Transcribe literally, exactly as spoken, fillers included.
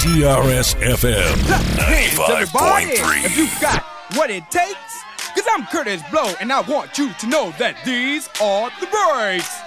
C R S F M ninety-five point three. If you got what it takes, cause I'm Curtis Blow, and I want you to know that these are the breaks.